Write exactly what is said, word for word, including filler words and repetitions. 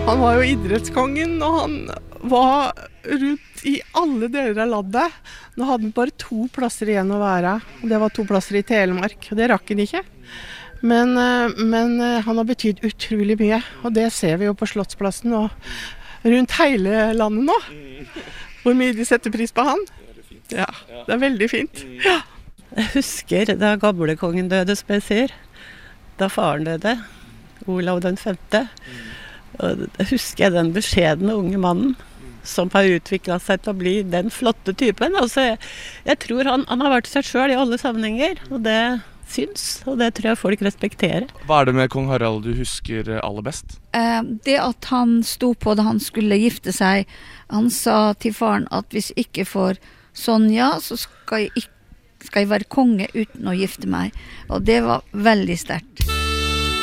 Han var jo idrettskongen, og han var rundt i alle deler av landet. Nå hadde han bare to plasser igjen å være. Det var to plasser i Telemark, og det rakk han ikke. Men, men han har betydd utrolig mye, og det ser vi jo på Slottsplassen og rundt hele landet nå. Hvor mye de setter pris på han. Ja, det er veldig fint. Ja. Jeg husker da gamle kongen døde, som jeg sier. Da faren døde, Olav den femte. Og jeg husker jeg den beskjedne unge mannen som har utviklet seg til å bli den flotte typen. Altså, jeg, jeg tror han, han har vært seg selv i alle sammenhenger, og det syns, og det tror jeg folk respekterer. Hva er det med kong Harald du husker aller best? Eh, det at han sto på da han skulle gifte seg. Han sa til faren at hvis ikke får Sonja, så skal jeg, ikke, skal jeg være konge uten å gifte meg. Og det var veldig sterkt.